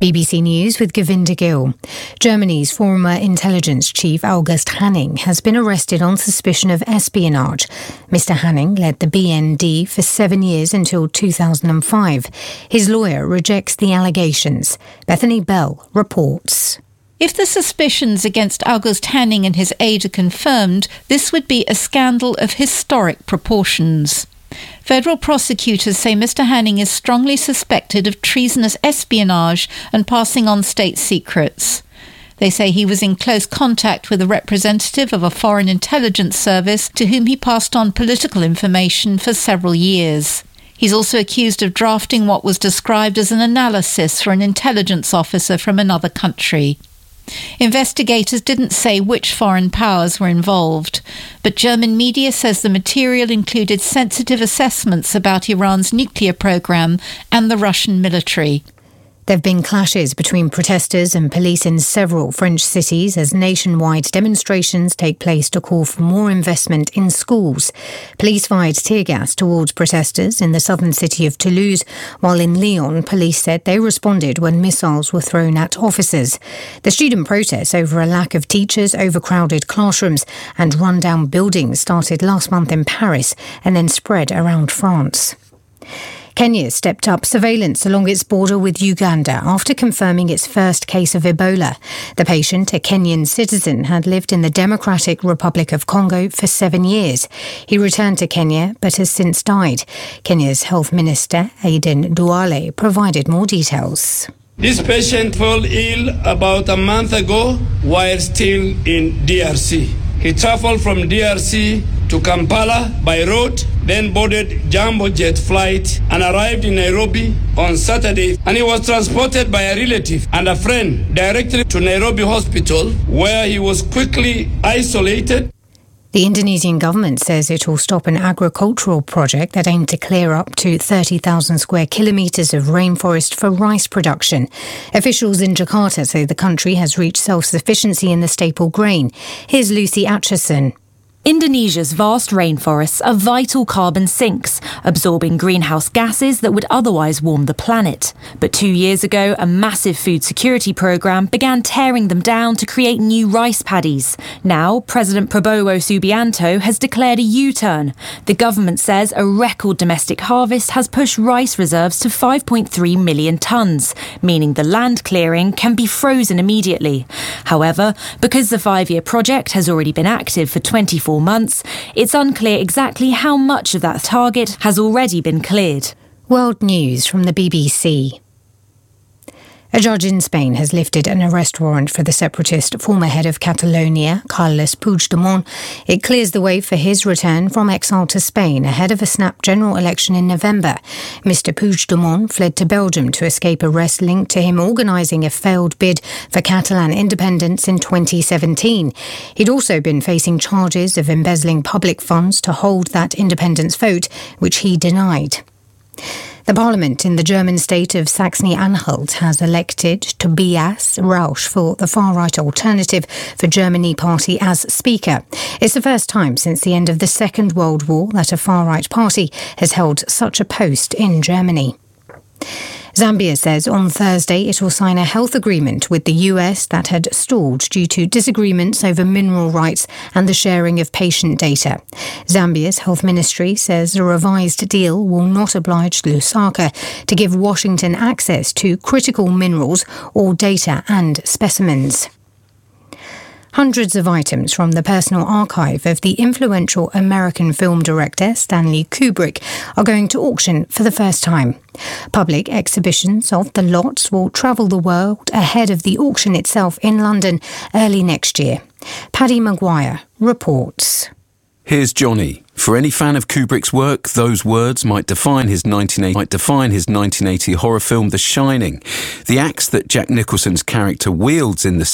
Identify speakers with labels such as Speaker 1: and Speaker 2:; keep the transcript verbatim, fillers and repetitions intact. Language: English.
Speaker 1: B B C News with Govinda Gill. Germany's former intelligence chief August Hanning has been arrested on suspicion of espionage. Mister Hanning led the B N D for seven years until two thousand five. His lawyer rejects the allegations. Bethany Bell reports.
Speaker 2: If the suspicions against August Hanning and his aide are confirmed, this would be a scandal of historic proportions. Federal prosecutors say Mister Hanning is strongly suspected of treasonous espionage and passing on state secrets. They say he was in close contact with a representative of a foreign intelligence service to whom he passed on political information for several years. He's also accused of drafting what was described as an analysis for an intelligence officer from another country. Investigators didn't say which foreign powers were involved, but German media says the material included sensitive assessments about Iran's nuclear program and the Russian military. There have been clashes between protesters and police in several French cities as nationwide demonstrations take place to call for more investment in schools. Police fired tear gas towards protesters in the southern city of Toulouse, while in Lyon, police said they responded when missiles were thrown at officers. The student protests over a lack of teachers, overcrowded classrooms and run-down buildings started last month in Paris and then spread around France. Kenya stepped up surveillance along its border with Uganda after confirming its first case of Ebola. The patient, a Kenyan citizen, had lived in the Democratic Republic of Congo for seven years. He returned to Kenya but has since died. Kenya's Health Minister, Aden Duale, provided more details.
Speaker 3: This patient fell ill about a month ago while still in D R C. He travelled from D R C to Kampala by road, then boarded Jambo jet flight and arrived in Nairobi on Saturday, and he was transported by a relative and a friend directly to Nairobi Hospital, where he was quickly isolated.
Speaker 1: The Indonesian government says it will stop an agricultural project that aimed to clear up to thirty thousand square kilometres of rainforest for rice production. Officials in Jakarta say the country has reached self-sufficiency in the staple grain. Here's Lucy Atchison.
Speaker 4: Indonesia's vast rainforests are vital carbon sinks, absorbing greenhouse gases that would otherwise warm the planet. But two years ago, a massive food security programme began tearing them down to create new rice paddies. Now, President Prabowo Subianto has declared a U-turn. The government says a record domestic harvest has pushed rice reserves to five point three million tonnes, meaning the land clearing can be frozen immediately. However, because the five-year project has already been active for twenty-four months, it's unclear exactly how much of that target has already been cleared.
Speaker 1: World News from the B B C. A judge in Spain has lifted an arrest warrant for the separatist former head of Catalonia, Carles Puigdemont. It clears the way for his return from exile to Spain ahead of a snap general election in November. Mister Puigdemont fled to Belgium to escape arrest linked to him organising a failed bid for Catalan independence in twenty seventeen. He'd also been facing charges of embezzling public funds to hold that independence vote, which he denied. The parliament in the German state of Saxony-Anhalt has elected Tobias Rausch for the far-right Alternative for Germany party as Speaker. It's the first time since the end of the Second World War that a far-right party has held such a post in Germany. Zambia says on Thursday it will sign a health agreement with the U S that had stalled due to disagreements over mineral rights and the sharing of patient data. Zambia's health ministry says the revised deal will not oblige Lusaka to give Washington access to critical minerals or data and specimens. Hundreds of items from the personal archive of the influential American film director Stanley Kubrick are going to auction for the first time. Public exhibitions of the lots will travel the world ahead of the auction itself in London early next year. Paddy Maguire reports.
Speaker 5: Here's Johnny. For any fan of Kubrick's work, those words might define his nineteen eighty might define his nineteen eighty horror film The Shining. The axe that Jack Nicholson's character wields in the